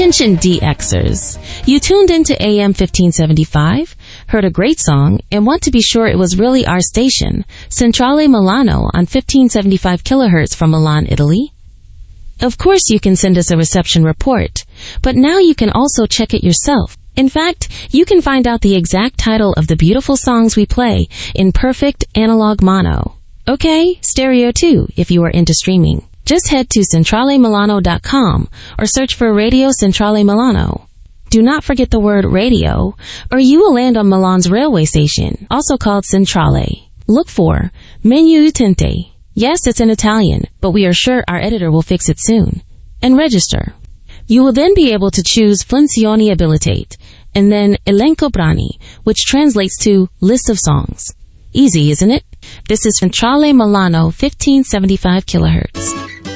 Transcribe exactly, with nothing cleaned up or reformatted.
Attention D Xers. You tuned into A M fifteen seventy-five, heard a great song, and want to be sure it was really our station, Centrale Milano on fifteen seventy-five kilohertz from Milan, Italy? Of course you can send us a reception report, but now you can also check it yourself. In fact, you can find out the exact title of the beautiful songs we play in perfect analog mono. Okay, stereo too, if you are into streaming. Just head to centrale milano dot com or search for Radio Centrale Milano. Do not forget the word radio, or you will land on Milan's railway station, also called Centrale. Look for Menu Utente. Yes, it's in Italian, but we are sure our editor will fix it soon. And register. You will then be able to choose Funzioni Abilitate, and then Elenco Brani, which translates to List of Songs. Easy, isn't it? This is Centrale Milano, fifteen seventy-five kilohertz.